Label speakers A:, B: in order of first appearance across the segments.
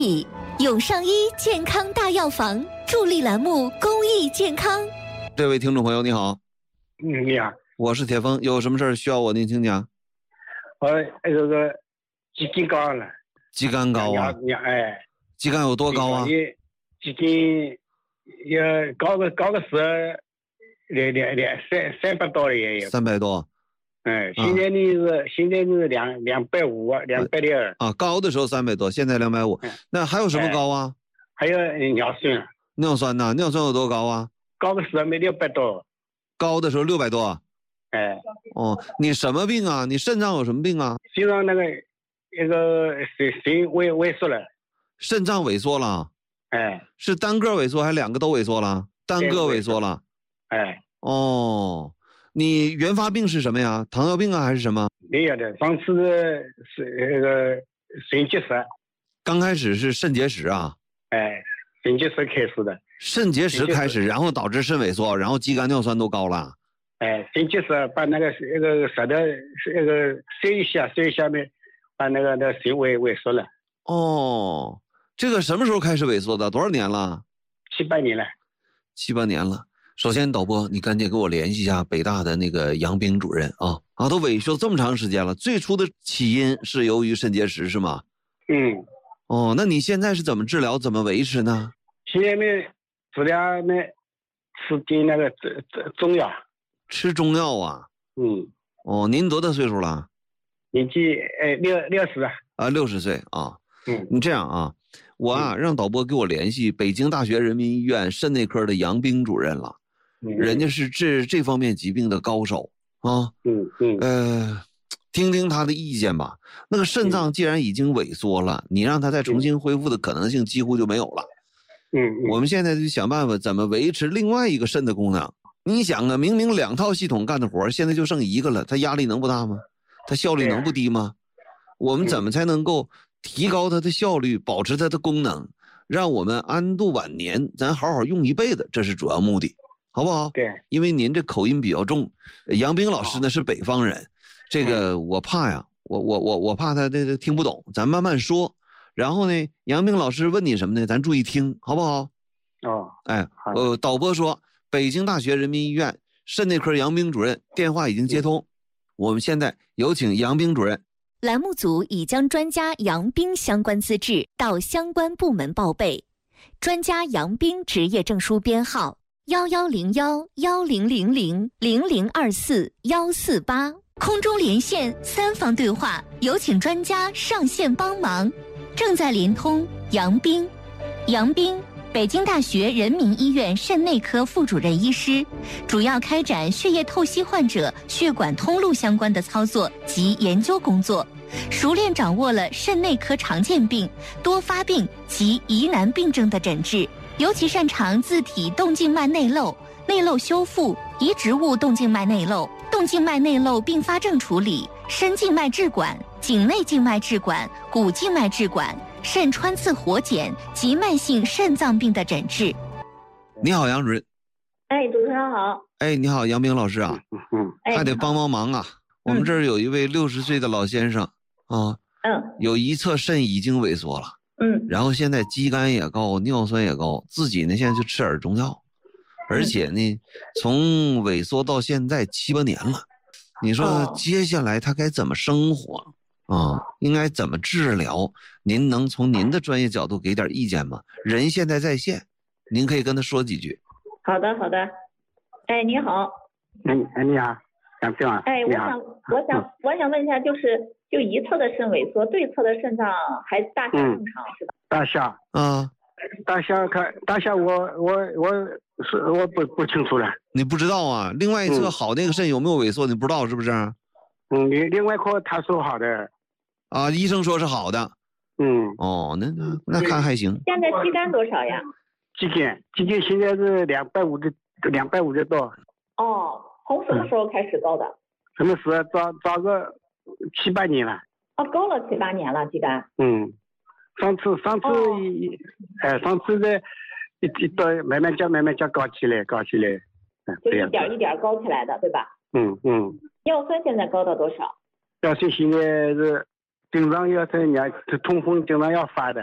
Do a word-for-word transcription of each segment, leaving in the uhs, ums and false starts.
A: 永上医健康大药房助力栏目公益健康。
B: 这位听众朋友你好。
C: 嗯，你好，
B: 我是铁峰，有什么事需要我您请讲？
C: 我这个肌筋高了，
B: 肌酐高啊？
C: 哎，
B: 肌酐有多高啊？
C: 肌筋要高个高个是两两两三三百多的也有。
B: 三百多。
C: 嗯，现在呢是、啊、现在是两两百五，两百六
B: 啊。高的时候三百多，现在两百五。那还有什么高啊？
C: 哎、还有尿酸。
B: 尿酸呢？尿酸有多高啊？
C: 高个时没六百多。
B: 高的时候六百多。
C: 哎。
B: 哦，你什么病啊？你肾脏有什么病啊？
C: 肾脏那个那个肾肾萎萎缩了。
B: 肾脏萎缩了。
C: 哎。是
B: 单个萎缩还是两个都萎缩了？单个萎缩了。
C: 哎。
B: 哦。你原发病是什么呀？糖尿病啊还是什么？
C: 没有的，上次是那个肾结石。
B: 刚开始是肾结石啊？
C: 哎，肾结石开始的。
B: 肾结石开始，然后导致肾萎缩，然后肌酐尿酸都高了。
C: 哎，肾结石把那个那个舌头那个塞一下，塞一下面把那个那肾萎萎缩了。
B: 哦，这个什么时候开始萎缩的？多少年了？
C: 七八年了。
B: 七八年了。首先，导播，你赶紧给我联系一下北大的那个杨斌主任啊！啊，都萎缩这么长时间了，最初的起因是由于肾结石是吗？
C: 嗯。
B: 哦，那你现在是怎么治疗，怎么维持呢？
C: 现在呢，治疗呢，吃点那个中中药。
B: 吃中药啊？
C: 嗯。
B: 哦，您多大岁数了？
C: 年纪哎六六十啊。
B: 啊，六十岁啊。
C: 嗯。
B: 你这样啊，我啊、嗯、让导播给我联系北京大学人民医院肾内科的杨斌主任了。人家是治这方面疾病的高手啊，
C: 嗯嗯，
B: 呃，听听他的意见吧。那个肾脏既然已经萎缩了，你让它再重新恢复的可能性几乎就没有了。
C: 嗯，
B: 我们现在就想办法怎么维持另外一个肾的功能。你想啊，明明两套系统干的活，现在就剩一个了，它压力能不大吗？它效率能不低吗？我们怎么才能够提高它的效率，保持它的功能，让我们安度晚年，咱好好用一辈子，这是主要目的。好不好？
C: 对，
B: 因为您这口音比较重，杨斌老师呢是北方人，这个我怕呀，我我我我怕他这这听不懂，咱慢慢说。然后呢，杨斌老师问你什么呢？咱注意听，好不好？
C: 哦，
B: 哎，呃，导播说，北京大学人民医院肾内科杨斌主任电话已经接通，嗯、我们现在有请杨斌主任。
A: 栏目组已将专家杨斌相关资质到相关部门报备，专家杨斌执业证书编号。幺幺零幺幺零零零零零二四幺四八，空中连线三方对话，有请专家上线帮忙。正在连通杨斌，杨斌，北京大学人民医院肾内科副主任医师，主要开展血液透析患者血管通路相关的操作及研究工作，熟练掌握了肾内科常见病、多发病及疑难病症的诊治。尤其擅长自体动静脉内瘘、内瘘修复、移植物动静脉内瘘、动静脉内瘘并发症处理、深静脉置管、颈内静脉置管、股静脉置管、肾穿刺活检及慢性肾脏病的诊治。
B: 你好，杨主任。
D: 哎，主持人好。
B: 哎，你好，杨斌老师啊。
C: 嗯，
B: 还得帮帮忙啊。我们这儿有一位六十岁的老先生啊，
D: 嗯，
B: 有一侧肾已经萎缩了。
D: 嗯，
B: 然后现在肌酐也高，尿酸也高，自己呢现在就吃点中药，而且呢，从萎缩到现在七八年了，你说接下来他该怎么生活啊？应该怎么治疗？您能从您的专业角度给点意见吗？人现在在线，您可以跟他说几句。
D: 好的，好的。哎，你好。
C: 嗯，哎，你好，杨斌啊。
D: 哎，我想，我想，我想问一下，就是。就一侧的肾萎缩，对侧的肾脏还大小正常、嗯、是吧？
C: 大小，
B: 嗯，
C: 大小看大小我，我我我是我不不清楚了。
B: 你不知道啊？另外一侧好那个肾有没有萎缩？你不知道是不是？
C: 嗯，另另外一颗他说好的。
B: 啊，医生说是好的。
C: 嗯。
B: 哦，那那那看还行。
D: 现在肌酐多少呀？
C: 肌酐，肌酐现在是两百五的，两百五的多。
D: 哦，从什么时候开始高的？
C: 嗯、什么时候？早早个。七八年了，
D: 哦，高了七八年了，肌酐。
C: 嗯，上次上次，哦、哎，上次的一一到慢慢加慢慢加高起来，高起来，
D: 嗯，就一点一点高起来的，对吧？
C: 嗯嗯。
D: 尿酸现在高到多少？
C: 尿酸现在是经常要在人家痛风经常要发的。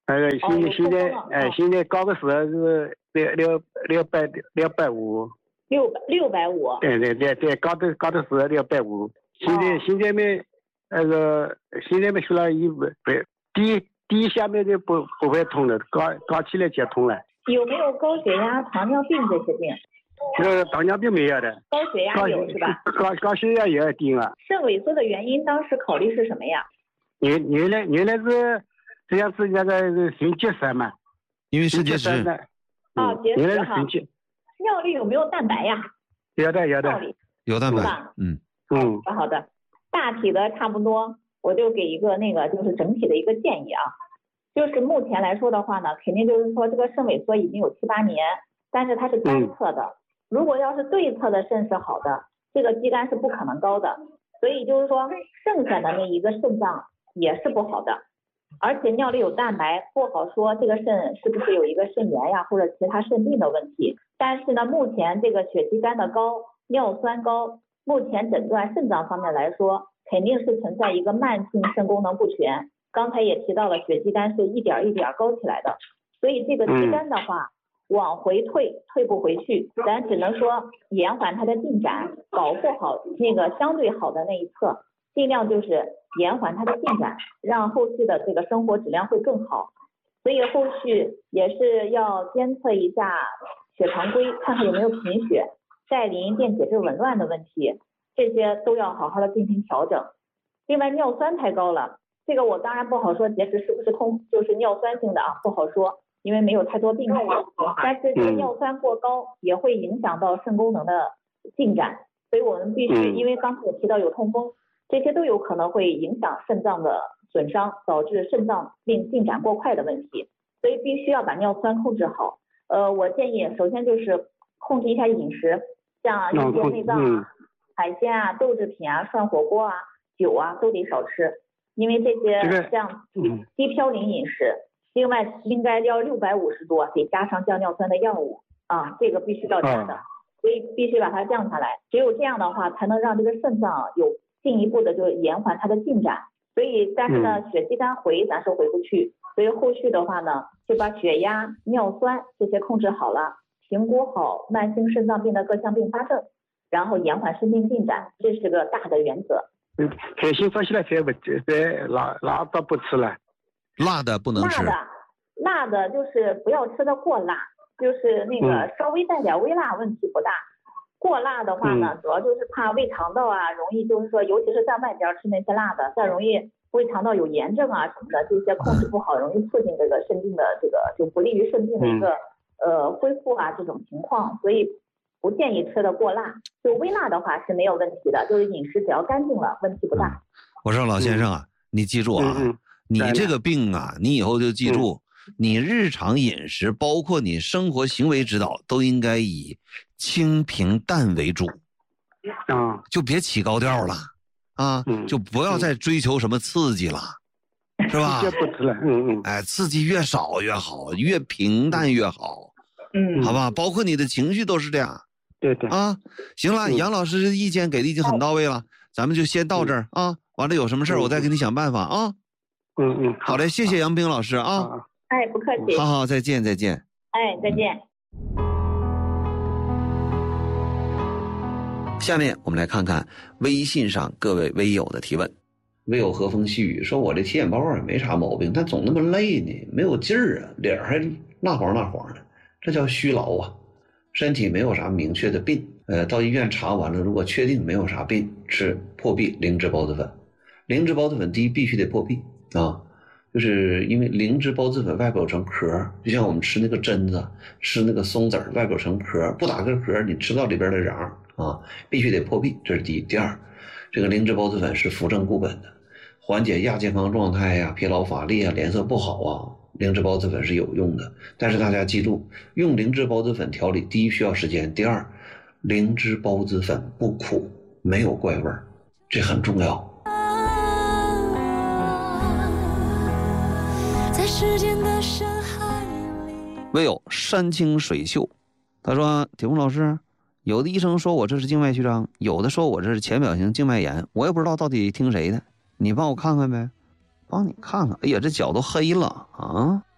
C: 那个现
D: 哦
C: 现在哎、
D: 哦、
C: 现在高的时候是六六六百六百五。
D: 六百六百五。
C: 对对对对，高的高的时候六百五。现在、哦、现在没那个现在没出来一不不低低下面就不不会痛了，高高起来就痛了。
D: 有没有高血压、糖尿病这些病？
C: 这个糖尿病没有的。
D: 高血压有是吧？
C: 高高血压也要定啊。
D: 肾萎缩的原因当时考虑是什么呀？
C: 原原来原来是这样是那个肾结石嘛，
B: 因为肾结石。
D: 啊，结石哈。尿里有没有蛋白呀？
C: 有的有的。
B: 有蛋白。嗯
C: 嗯。
D: 好的，大体的差不多，我就给一个那个就是整体的一个建议啊。就是目前来说的话呢，肯定就是说这个肾萎缩已经有七八年，但是它是单侧的。嗯、如果要是对侧的肾是好的，这个肌酐是不可能高的，所以就是说剩下的那一个肾脏也是不好的。而且尿里有蛋白，不好说这个肾是不是有一个肾炎呀，或者其他肾病的问题。但是呢，目前这个血肌酐的高、尿酸高，目前诊断肾脏方面来说，肯定是存在一个慢性肾功能不全。刚才也提到了，血肌酐是一点一点高起来的，所以这个肌酐的话，往回退退不回去，咱只能说延缓它的进展，保护好那个相对好的那一侧，尽量就是延缓它的进展，让后续的这个生活质量会更好。所以后续也是要监测一下血常规，看看有没有贫血、带磷、电解质紊乱的问题，这些都要好好的进行调整。另外尿酸太高了，这个我当然不好说结石是不是通就是尿酸性的啊，不好说，因为没有太多病史。但是这个尿酸过高也会影响到肾功能的进展，所以我们必须，因为刚才也提到有痛风，这些都有可能会影响肾脏的损伤，导致肾脏病进展过快的问题，所以必须要把尿酸控制好。呃，我建议首先就是控制一下饮食，像一些内脏啊、嗯、海鲜啊、豆制品啊、涮火锅啊、酒啊都得少吃，因为这些像低嘌呤饮食，另外应该要六百五十度，得加上降尿酸的药物啊，这个必须要加的，所以必须把它降下来。只有这样的话，才能让这个肾脏有进一步的就延缓它的进展。所以，但是呢，血肌酐回咱是回不去，所以后续的话呢，就把血压、尿酸这些控制好了，评估好慢性肾脏病的各项并发症，然后延缓肾病进展，这是个大的原则。
C: 嗯，海鲜放起来再不再辣辣的不吃了，
B: 辣的不能吃。
D: 辣的，辣的就是不要吃的过辣，就是那个稍微带点微辣问题不大。嗯、过辣的话呢，主要就是怕胃肠道啊，容易就是说，尤其是在外边吃那些辣的，再容易胃肠道有炎症啊什么的，这些控制不好，容易促进这个肾病的这个就不利于肾病的一个、嗯、呃恢复啊这种情况，所以不建议吃的过辣。就微辣的话是没有问题的，就是饮食只要干净了，问题不大。
B: 嗯、我说老先生啊，嗯、你记住啊、嗯，你这个病啊，你以后就记住。嗯你日常饮食，包括你生活行为指导，都应该以清平淡为主，
C: 啊，
B: 就别起高调了，啊，嗯、就不要再追求什么刺激了，嗯、是吧？
C: 不吃了，嗯嗯，
B: 哎，刺激越少越好，越平淡越好，
D: 嗯，
B: 好吧？包括你的情绪都是这样，
C: 对对，
B: 啊，行了，嗯、杨老师的意见给的已经很到位了，嗯、咱们就先到这儿啊，完了有什么事儿我再给你想办法啊，
C: 嗯嗯，
B: 好嘞，谢谢杨冰老师啊。
C: 啊
D: 哎，不客气。
B: 好好，再见，再见。
D: 哎，再见。
B: 下面我们来看看微信上各位微友的提问。微友和风细雨说：“我这体检报告也没啥毛病，但总那么累呢，没有劲儿啊，脸还蜡黄蜡黄的，这叫虚劳啊。身体没有啥明确的病，呃，到医院查完了，如果确定没有啥病，吃破壁灵芝孢子粉。灵芝孢子粉第一必须得破壁啊。”就是因为灵芝孢子粉外边有层壳，就像我们吃那个榛子、吃那个松子外边有层壳，不打个壳你吃到里边的瓤啊，必须得破壁，这是第一。第二，这个灵芝孢子粉是扶正固本的，缓解亚健康状态呀、疲劳乏力啊、脸色不好啊，灵芝孢子粉是有用的。但是大家记住，用灵芝孢子粉调理，第一需要时间，第二，灵芝孢子粉不苦，没有怪味，这很重要。唯有山清水秀，他说：“铁红老师，有的医生说我这是静脉曲张，有的说我这是浅表性静脉炎，我也不知道到底听谁的，你帮我看看呗，帮你看看。哎呀，这脚都黑了啊！”